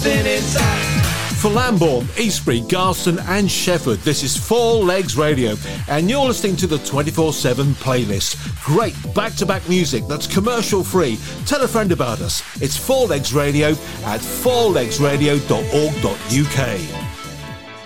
something inside. For Lambourne, Eastbury, Garston and Shefford, this is Four Legs Radio, and you're listening to the 24/7 playlist. Great back-to-back music that's commercial-free. Tell a friend about us. It's Four Legs Radio at fourlegsradio.org.uk.